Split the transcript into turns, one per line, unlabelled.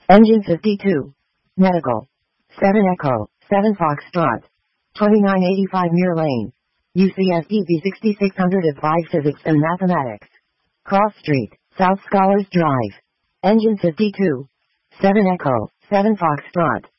Engine 52. Medical. 7 Echo, 7 Foxtrot. 2985 Muir Lane. UCSD 6600 of 5 Physics and Mathematics. Cross Street, South Scholars Drive. Engine 52. 7 Echo, 7 Foxtrot.